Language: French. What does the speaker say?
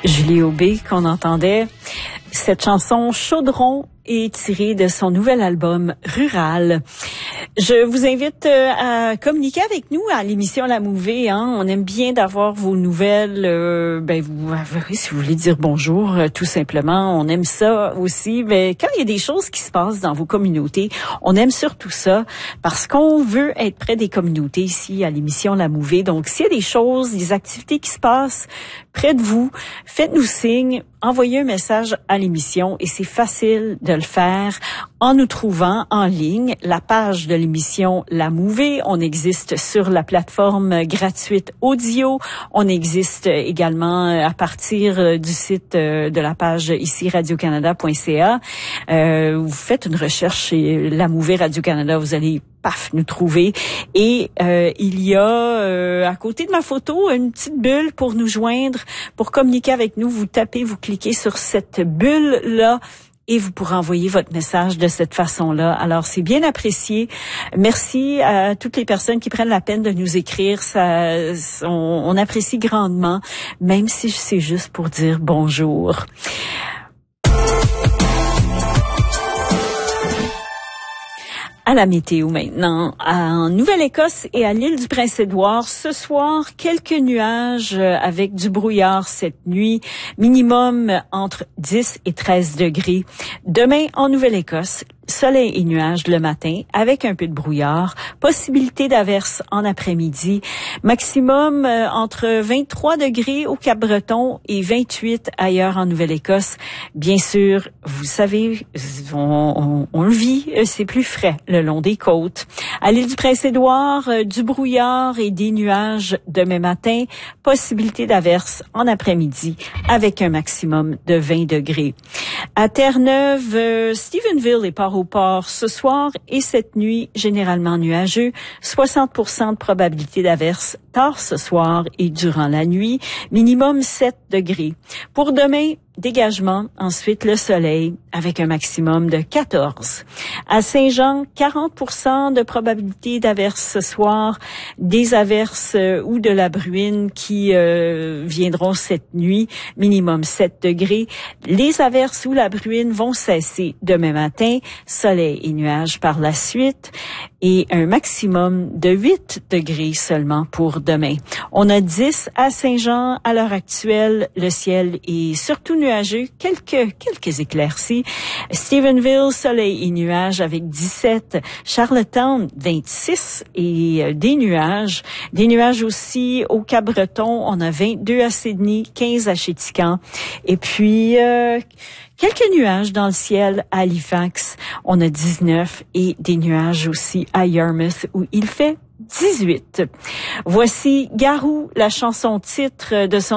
Julie Aubé qu'on entendait. Cette chanson Chaudron est tirée de son nouvel album Rural. Je vous invite à communiquer avec nous à l'émission La Mouvée. On aime bien d'avoir vos nouvelles. Si vous voulez dire bonjour, tout simplement, on aime ça aussi. Mais quand il y a des choses qui se passent dans vos communautés, on aime surtout ça parce qu'on veut être près des communautés ici à l'émission La Mouvée. Donc, s'il y a des choses, des activités qui se passent près de vous, faites-nous signe. Envoyez un message à l'émission et c'est facile de le faire en nous trouvant en ligne la page de l'émission La Mouvée. On existe sur la plateforme gratuite audio. On existe également à partir du site de la page ici radiocanada.ca. Vous faites une recherche chez La Mouvée Radio-Canada, vous allez nous trouver. Et il y a à côté de ma photo une petite bulle pour nous joindre, pour communiquer avec nous. Vous tapez, vous cliquez sur cette bulle-là et vous pourrez envoyer votre message de cette façon-là. Alors, c'est bien apprécié. Merci à toutes les personnes qui prennent la peine de nous écrire. On apprécie grandement, même si c'est juste pour dire bonjour. À la météo maintenant. En Nouvelle-Écosse et à l'île du Prince-Édouard, ce soir, quelques nuages avec du brouillard cette nuit, minimum entre 10 et 13 degrés. Demain, en Nouvelle-Écosse, soleil et nuages le matin avec un peu de brouillard, possibilité d'averse en après-midi, maximum entre 23 degrés au Cap-Breton et 28 ailleurs en Nouvelle-Écosse. Bien sûr, vous savez, on le vit, c'est plus frais le long des côtes. À l'île du Prince-Édouard, du brouillard et des nuages demain matin, possibilité d'averse en après-midi avec un maximum de 20 degrés. À Terre-Neuve, Stephenville et Port-au-Port ce soir et cette nuit, généralement nuageux, 60% de probabilité d'averse tard ce soir et durant la nuit, minimum 7 degrés. Pour demain, dégagement, ensuite le soleil avec un maximum de 14. À Saint-Jean, 40% de probabilité d'averse ce soir, des averses ou de la bruine qui viendront cette nuit, minimum 7 degrés. Les averses ou la bruine vont cesser demain matin, soleil et nuages par la suite et un maximum de 8 degrés seulement pour demain. On a 10 à Saint-Jean à l'heure actuelle, le ciel est surtout nuageux, quelques éclaircies. Stephenville, soleil et nuages avec 17. Charlottetown, 26 et des nuages. Des nuages aussi au Cap-Breton, on a 22 à Sydney, 15 à Chéticamp. Et puis, quelques nuages dans le ciel à Halifax, on a 19 et des nuages aussi à Yarmouth où il fait 18. Voici Garou, la chanson titre de son